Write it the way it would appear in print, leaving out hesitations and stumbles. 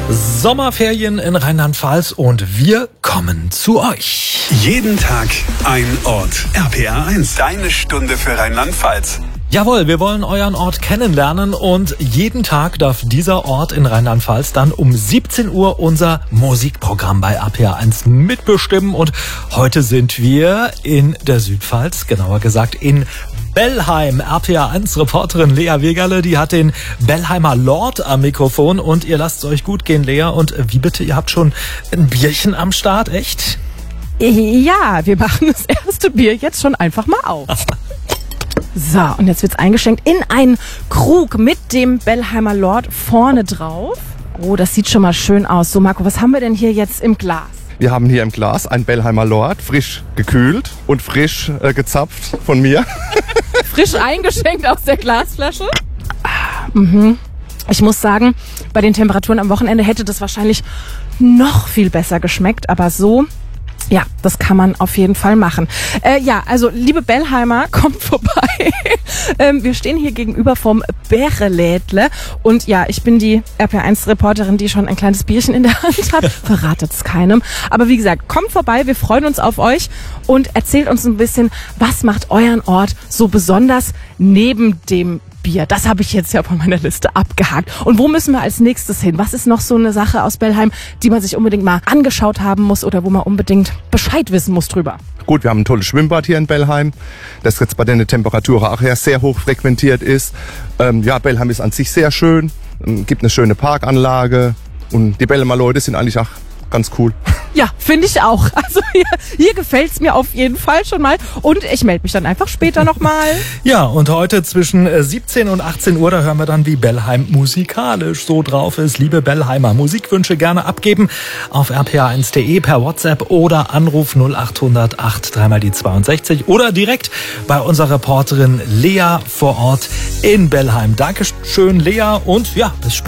Sommerferien in Rheinland-Pfalz und wir kommen zu euch. Jeden Tag ein Ort. RPR 1, deine Stunde für Rheinland-Pfalz. Jawohl, wir wollen euren Ort kennenlernen und jeden Tag darf dieser Ort in Rheinland-Pfalz dann um 17 Uhr unser Musikprogramm bei RPR 1 mitbestimmen. Und heute sind wir in der Südpfalz, genauer gesagt in Bellheim. RPR 1 Reporterin Lea Wegerle, die hat den Bellheimer Lord am Mikrofon und ihr lasst es euch gut gehen, Lea. Und wie bitte, ihr habt schon ein Bierchen am Start, echt? Ja, wir machen das erste Bier jetzt schon einfach mal auf. So, und jetzt wird's eingeschenkt in einen Krug mit dem Bellheimer Lord vorne drauf. Oh, das sieht schon mal schön aus. So, Marco, was haben wir denn hier jetzt im Glas? Wir haben hier im Glas ein Bellheimer Lord, frisch gekühlt und frisch gezapft von mir. Frisch eingeschenkt aus der Glasflasche. Ich muss sagen, bei den Temperaturen am Wochenende hätte das wahrscheinlich noch viel besser geschmeckt, aber so... Ja, das kann man auf jeden Fall machen. Also liebe Bellheimer, kommt vorbei. Wir stehen hier gegenüber vom Bärelädle und ja, ich bin die RPR1-Reporterin, die schon ein kleines Bierchen in der Hand hat. Verratet es keinem. Aber wie gesagt, kommt vorbei, wir freuen uns auf euch und erzählt uns ein bisschen, was macht euren Ort so besonders neben dem Bier. Das habe ich jetzt ja von meiner Liste abgehakt. Und wo müssen wir als nächstes hin? Was ist noch so eine Sache aus Bellheim, die man sich unbedingt mal angeschaut haben muss oder wo man unbedingt Bescheid wissen muss drüber? Gut, wir haben ein tolles Schwimmbad hier in Bellheim, das jetzt bei den Temperaturen auch ja sehr hoch frequentiert ist. Bellheim ist an sich sehr schön, gibt eine schöne Parkanlage und die Bellheimer Leute sind eigentlich auch ganz cool. Ja, finde ich auch. Also hier gefällt's mir auf jeden Fall schon mal. Und ich melde mich dann einfach später nochmal. Ja, und heute zwischen 17 und 18 Uhr, da hören wir dann, wie Bellheim musikalisch so drauf ist. Liebe Bellheimer, Musikwünsche gerne abgeben auf rpr1.de per WhatsApp oder Anruf 0800 8 3 mal die 62 oder direkt bei unserer Reporterin Lea vor Ort in Bellheim. Dankeschön, Lea, und ja, bis später.